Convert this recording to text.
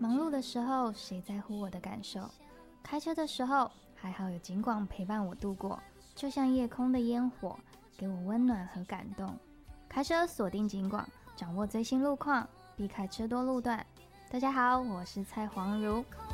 忙碌的时候，谁在乎我的感受？开车的时候，还好有警广陪伴我度过，就像夜空的烟火，给我温暖和感动。开车锁定警广，掌握最新路况，避开车多路段。大家好，我是蔡黄如。